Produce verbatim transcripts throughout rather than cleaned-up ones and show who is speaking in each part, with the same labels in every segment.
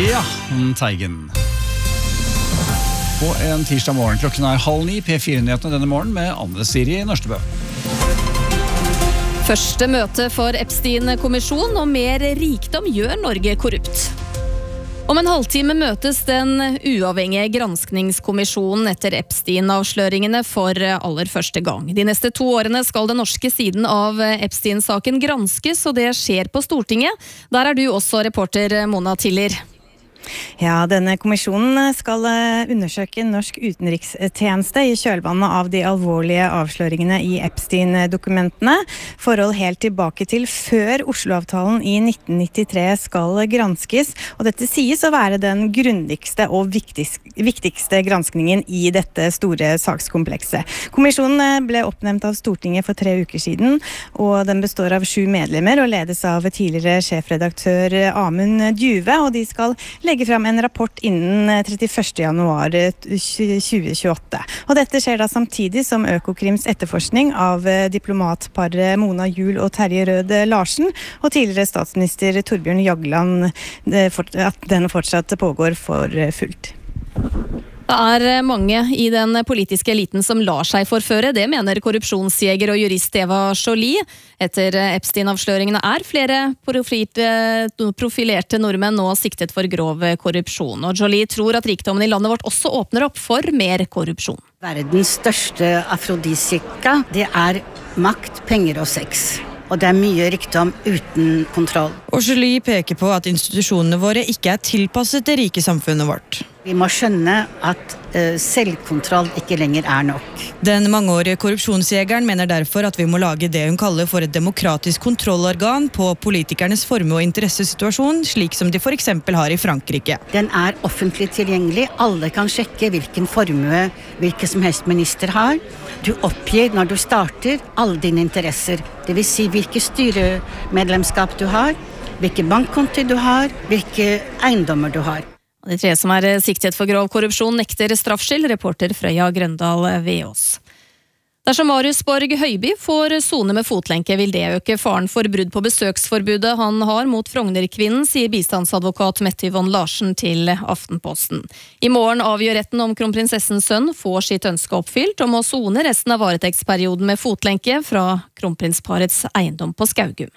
Speaker 1: Ja, Teigen. På en tirsdag morgen, klokken er halv ni, P fire-nyhetene denne morgen med Anne Siri Nørstebø.
Speaker 2: Første møte for Epstein-kommisjon og mer rikdom gjør Norge korrupt. Om en halvtime møtes den uavhengige granskningskommisjonen etter Epstein-avsløringene for aller første gang. De neste to årene skal den norske siden av Epstein-saken granskes, og det skjer på Stortinget. Der er du også reporter Mona Tiller.
Speaker 3: Ja, denne kommisjonen skal undersøke norsk utenrikstjeneste i kjølvannet av de alvorlige avsløringene i Epstein-dokumentene. Forhold helt tilbake til før Oslo-avtalen i nitten nittitre skal granskes, og dette sies å være den grundigste og viktigste granskningen i dette store sakskomplekset. Kommisjonen ble oppnevnt av Stortinget for tre uker siden, og den består av sju medlemmer og ledes av tidligere sjefredaktør Amund Djuve, og de skal legge legge frem en rapport innen trettiførste januar tjue tjueåtte. Og dette skjer da samtidig som Økokrims etterforskning av diplomatparet Mona Juul og Terje Rød Larsen og tidligere statsminister Torbjørn Jagland, at den fortsatt pågår for fullt.
Speaker 2: Det er mange i den politiske eliten som lar seg forføre, det mener korrupsjonsjeger og jurist Eva Jolie. Etter Epstein-avsløringene er flere profilerte nordmenn nå siktet for grov korrupsjon. Og Jolie tror at rikdommen i landet vårt også åpner opp for mer korrupsjon.
Speaker 4: Verdens største afrodisiaka, det er makt, penger og sex. Og det er mye rikdom uten kontroll.
Speaker 5: Og Jolie peker på at institusjonene våre ikke er tilpasset det rike samfunnet vårt.
Speaker 4: Vi må skjønne at uh, selvkontroll ikke lenger er nok.
Speaker 5: Den mangeårige korrupsjonsjegeren mener derfor at vi må lage det hun kaller for et demokratisk kontrollorgan på politikernes formue- og interessesituasjon, slik som de for eksempel har i Frankrike.
Speaker 4: Den er offentlig tilgjengelig. Alle kan sjekke hvilken formue hvilken som helst minister har. Du oppgir når du starter alle dine interesser. Det vil si hvilke styremedlemskap du har, hvilke bankkonti du har, hvilke eiendommer du har.
Speaker 2: De tre som er siktet for grov korrupsjon nekter straffskyld, reporter Frøya Grøndal Veås. Dersom Marius Borg Høiby får sone med fotlenke, vil det øke faren for brudd på besøksforbudet han har mot Frogner-kvinnen, sier bistandsadvokat Mette Yvonne Larsen til Aftenposten. I morgen avgjør retten om kronprinsessens sønn får sitt ønske oppfylt om å sone resten av varetektsperioden med fotlenke fra kronprinsparets eiendom på Skaugum.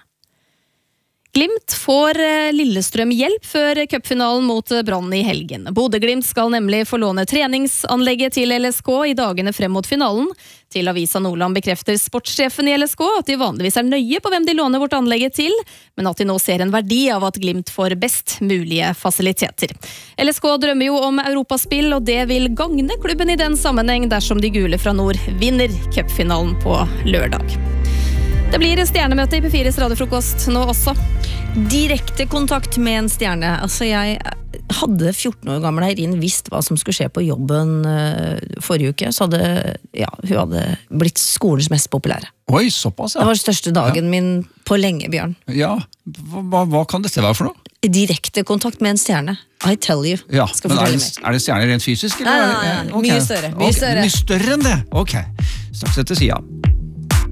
Speaker 2: Glimt får Lillestrøm hjelp før cupfinalen mot Brann i helgen. Bodø-Glimt skal nemlig få låne treningsanlegget til L S K i dagene frem mot finalen. Til Avisa Nordland bekrefter sportssjefen i L S K at de vanligvis er nøye på hvem de låner vårt anlegget til, men at de nå ser en verdi av at Glimt får best mulige fasiliteter. L S K drømmer jo om europaspill, og det vil gagne klubben i den sammenheng dersom de gule fra nord vinner cupfinalen på lørdag. Det blir stjernemøte i P fires radiofrokost nå også.
Speaker 6: Direkte kontakt med en stjerne. Altså, jeg hadde fjorten år gammel Eirin visst hva som skulle skje på jobben uh, forrige uke, så hadde, ja, hun hadde blitt skolens mest populære.
Speaker 1: Oi, såpass, ja.
Speaker 6: Det var største dagen ja. min på lenge, Bjørn.
Speaker 1: Ja, hva, hva kan dette være for noe?
Speaker 6: Direkte kontakt med en stjerne. I tell you.
Speaker 1: Ja, men er det, er det stjerne rent fysisk? Eller?
Speaker 6: Nei, nei, nei. Okay. Mye større. Mye,
Speaker 1: okay.
Speaker 6: større.
Speaker 1: Mye større enn det? Ok, straks etter siden.